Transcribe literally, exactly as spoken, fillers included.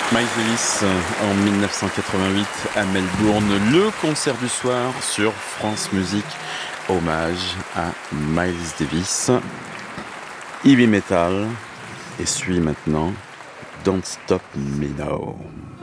Miles Davis en dix-neuf cent quatre-vingt-huit à Melbourne, le concert du soir sur France Musique, hommage à Miles Davis. Heavy Metal et suit maintenant Don't Stop Me Now.